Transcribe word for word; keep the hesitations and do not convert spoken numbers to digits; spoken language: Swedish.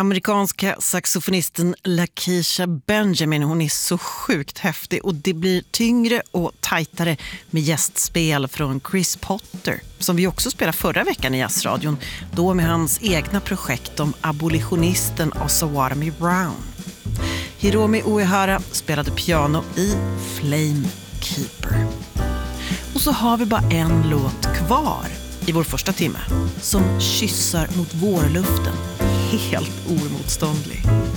Amerikanska saxofonisten Lakeisha Benjamin, hon är så sjukt häftig och det blir tyngre och tajtare med gästspel från Chris Potter som vi också spelade förra veckan i Jazzradion, då med hans egna projekt om abolitionisten Osawatomie Brown. Hiromi Uehara spelade piano i Flame Keeper. Och så har vi bara en låt kvar i vår första timme som kyssar mot vårluften, helt oemotståndlig.